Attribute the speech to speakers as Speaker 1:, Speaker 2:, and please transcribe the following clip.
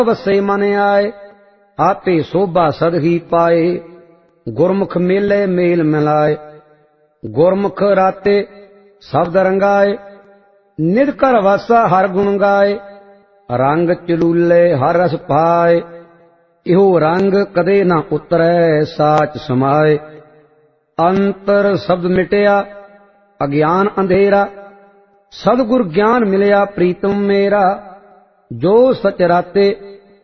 Speaker 1: वसे मन आए, आपे शोभा सद ही पाए। गुरमुख मेले मेल मिलाए, गुरमुख राते शब्द रंगाए। निज कर वासा हर गुण गाए, रंग चलूले हर रस पाए। इहो रंग कदे न उतरै साच समाए। अंतर शब्द मिटिया अज्ञान अंधेरा, सदगुर ज्ञान मिलिया प्रीतम मेरा। जो सच राते